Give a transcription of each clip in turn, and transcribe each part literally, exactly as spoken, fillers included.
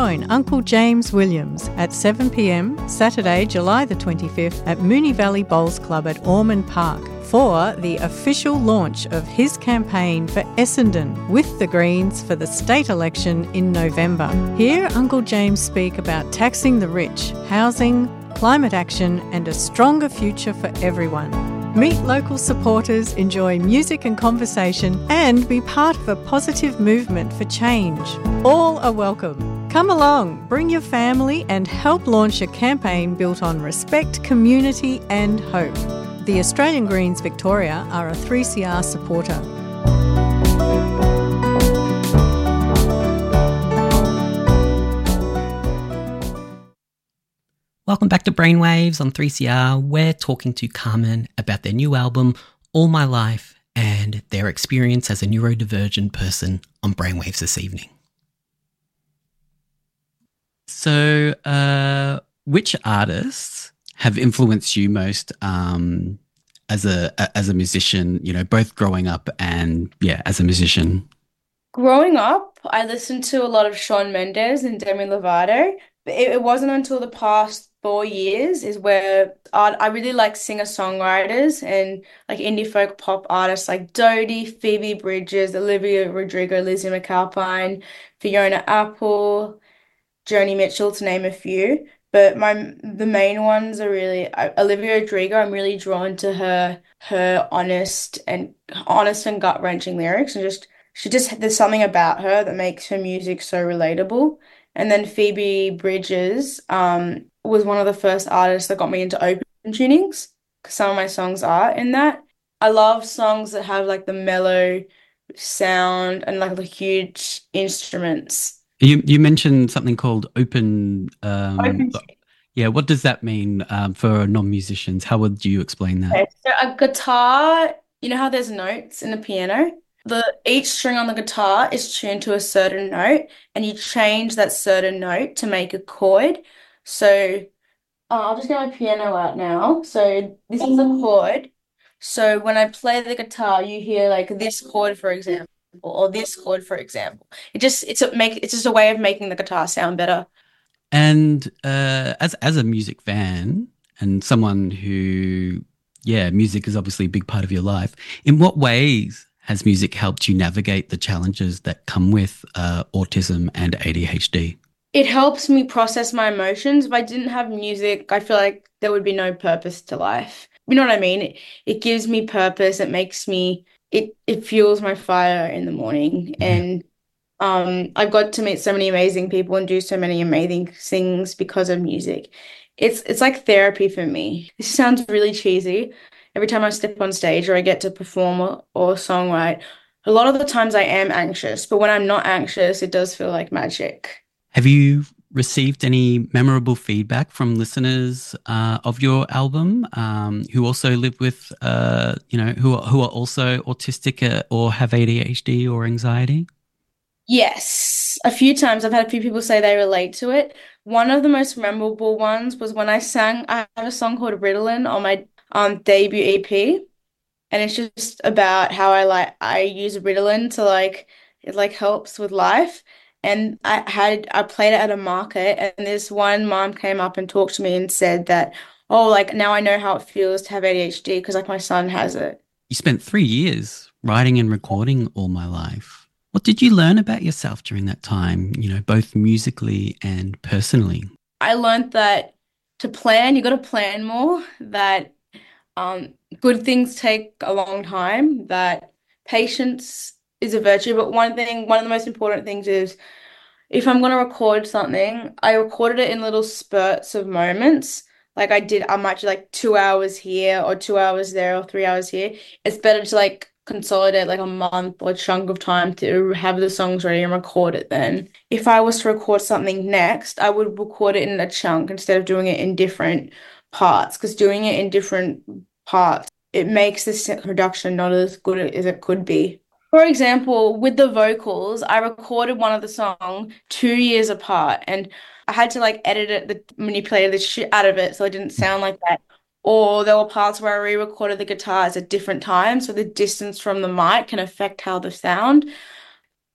join Uncle James Williams at seven p m Saturday, July the twenty-fifth at Moonee Valley Bowls Club at Ormond Park for the official launch of his campaign for Essendon with the Greens for the state election in November. Hear Uncle James speak about taxing the rich, housing, climate action and a stronger future for everyone. Meet local supporters, enjoy music and conversation, and be part of a positive movement for change. All are welcome. Come along, bring your family and help launch a campaign built on respect, community and hope. The Australian Greens Victoria are a three C R supporter. Welcome back to Brainwaves on three C R. We're talking to Carmen about their new album, All My Life, and their experience as a neurodivergent person on Brainwaves this evening. So, uh, which artists have influenced you most um, as a as a musician, you know, both growing up and, yeah, as a musician? Growing up, I listened to a lot of Shawn Mendes and Demi Lovato. But it, it wasn't until the past four years is where art, I really like singer-songwriters and like indie folk pop artists like Dodie, Phoebe Bridgers, Olivia Rodrigo, Lizzie McAlpine, Fiona Apple, Joni Mitchell, to name a few. But my the main ones are really uh, Olivia Rodrigo. I'm really drawn to her her honest and honest and gut-wrenching lyrics, and just she just there's something about her that makes her music so relatable. And then Phoebe Bridgers um, was one of the first artists that got me into open tunings, because some of my songs are in that. I love songs that have like the mellow sound and like the huge instruments. You you mentioned something called open. Um, Open yeah, what does that mean um, for non-musicians? How would you explain that? Okay, so a guitar, you know how there's notes in the piano? The each string on the guitar is tuned to a certain note, and you change that certain note to make a chord. So uh, I'll just get my piano out now. So this is a chord. So when I play the guitar, you hear like this chord, for example, or this chord, for example. It just it's a make it's just a way of making the guitar sound better. And uh, as as a music fan and someone who, yeah, music is obviously a big part of your life. In what ways has music helped you navigate the challenges that come with uh, autism and A D H D? It helps me process my emotions. If I didn't have music, I feel like there would be no purpose to life. You know what I mean? It, it gives me purpose. It makes me, it, it fuels my fire in the morning. Yeah. And um, I've got to meet so many amazing people and do so many amazing things because of music. It's, it's like therapy for me. This sounds really cheesy. Every time I step on stage or I get to perform or, or songwrite, a lot of the times I am anxious, but when I'm not anxious, it does feel like magic. Have you received any memorable feedback from listeners uh, of your album um, who also live with, uh, you know, who are, who are also autistic uh, or have A D H D or anxiety? Yes, a few times I've had a few people say they relate to it. One of the most memorable ones was when I sang, I have a song called Ritalin on my um debut E P, and it's just about how I like I use Ritalin to like it like helps with life. And I had I played it at a market, and this one mom came up and talked to me and said that, oh, like now I know how it feels to have A D H D because like my son has it. You spent three years writing and recording All My Life. What did you learn about yourself during that time, you know, both musically and personally? I learned that to plan, you got to plan more, that um, good things take a long time, that patience is a virtue. But one thing, one of the most important things is if I'm going to record something, I recorded it in little spurts of moments. Like I did, I might do like two hours here or two hours there or three hours here. It's better to like consolidate like a month or chunk of time to have the songs ready and record it then. If I was to record something next, I would record it in a chunk instead of doing it in different parts, because doing it in different parts, it makes the production not as good as it could be. For example, with the vocals, I recorded one of the song two years apart, and I had to like edit it, the manipulate the shit out of it so it didn't sound like that. Or there were parts where I re-recorded the guitars at different times, so the distance from the mic can affect how the sound.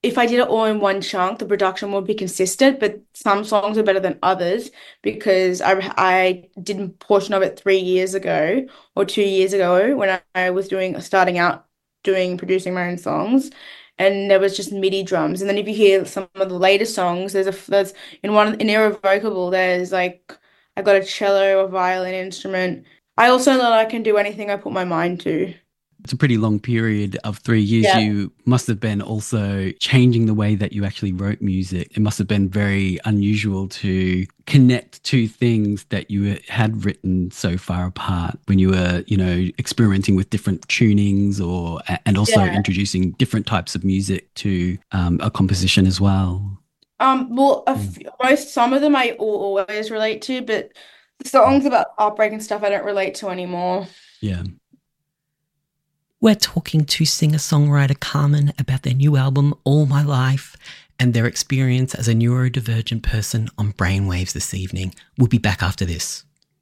if I did it all in one chunk, the production would be consistent, but some songs are better than others because I I did a portion of it three years ago or two years ago when I, I was doing starting out doing producing my own songs, and there was just MIDI drums. And then if you hear some of the later songs, there's a there's in one in Irrevocable, there's like I got a cello, a violin instrument. I also know that I can do anything I put my mind to. It's a pretty long period of three years. Yeah. You must have been also changing the way that you actually wrote music. It must have been very unusual to connect two things that you had written so far apart when you were, you know, experimenting with different tunings or and also Yeah. introducing different types of music to um, a composition as well. Um, well, a f most some of them I al always relate to, but the songs about heartbreak and stuff I don't relate to anymore. Yeah. We're talking to singer-songwriter Carmen about their new album, All My Life, and their experience as a neurodivergent person on Brainwaves this evening. We'll be back after this.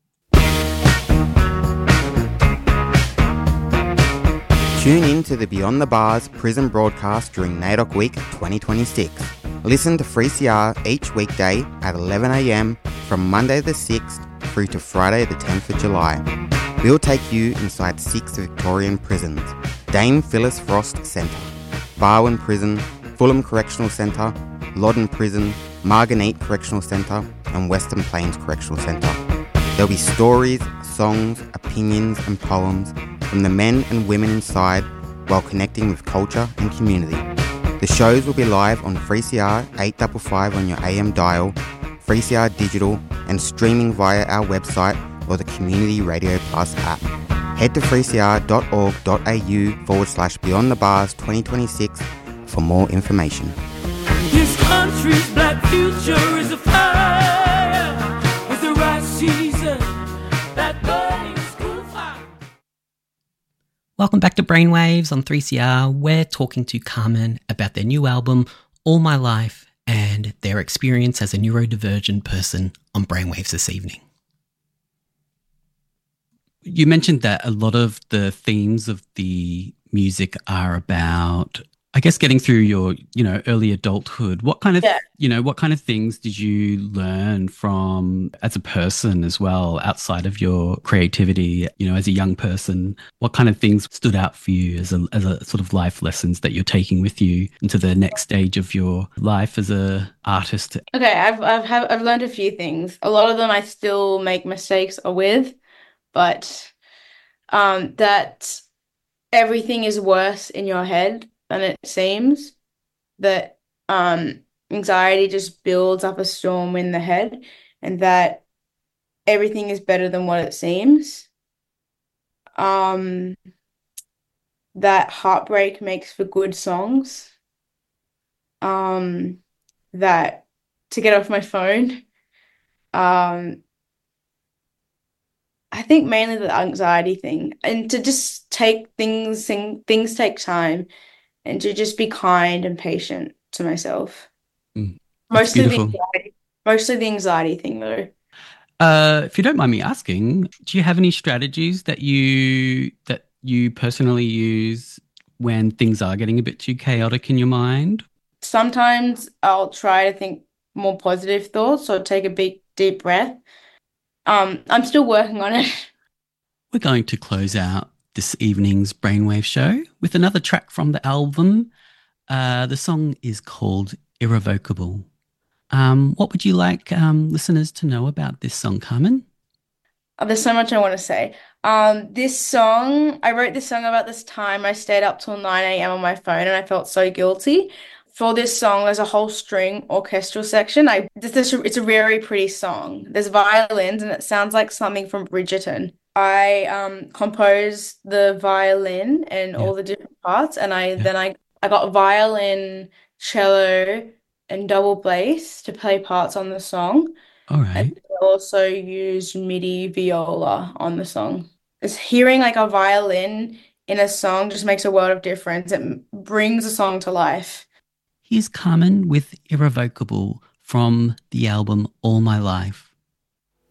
Tune in to the Beyond the Bars prison broadcast during NAIDOC Week twenty twenty-six. Listen to three C R each weekday at eleven a m from Monday the sixth through to Friday the tenth of July. We'll take you inside six Victorian prisons: Dame Phyllis Frost Centre, Barwon Prison, Fulham Correctional Centre, Loddon Prison, Margate Correctional Centre and Western Plains Correctional Centre. There'll be stories, songs, opinions and poems from the men and women inside while connecting with culture and community. The shows will be live on three C R eight fifty-five on your A M dial, three C R Digital and streaming via our website or the Community Radio Plus app. Head to three c r dot org dot a u forward slash Beyond the Bars twenty twenty-six for more information. This country's black future is a fire with the right season that burning school fire. Welcome back to Brainwaves on three C R. We're talking to Carmen about their new album, All My Life, and their experience as a neurodivergent person on Brainwaves this evening. You mentioned that a lot of the themes of the music are about, I guess, getting through your, you know, early adulthood. What kind of, Yeah. you know, what kind of things did you learn from as a person as well, outside of your creativity, you know, as a young person? What kind of things stood out for you as a, as a sort of life lessons that you're taking with you into the next stage of your life as a artist? Okay, I've I've have I've learned a few things. A lot of them I still make mistakes with, but um, that everything is worse in your head than it seems. That um, anxiety just builds up a storm in the head, and that everything is better than what it seems. Um, that heartbreak makes for good songs. Um, that to get off my phone. Um, I think mainly the anxiety thing, and to just take things, thing, things take time, and to just be kind and patient to myself. Mm, that's Mostly the beautiful. anxiety, mostly the anxiety thing though. Uh, if you don't mind me asking, do you have any strategies that you that you personally use when things are getting a bit too chaotic in your mind? Sometimes I'll try to think more positive thoughts or take a big deep breath. Um, I'm still working on it. We're going to close out this evening's Brainwave show with another track from the album. Uh, the song is called Irrevocable. Um, what would you like um, listeners to know about this song, Carmen? Oh, there's so much I want to say. Um, this song, I wrote this song about this time I stayed up till nine a m on my phone and I felt so guilty. For this song, there's a whole string orchestral section. I this, this, it's a very pretty song. There's violins and it sounds like something from Bridgerton. I um composed the violin and Yeah. all the different parts, and I Yeah. then I I got violin, cello, and double bass to play parts on the song. All right. And I also used MIDI viola on the song. It's hearing like a violin in a song just makes a world of difference. It m- brings a song to life. Here's Carmen with Irrevocable from the album All My Life.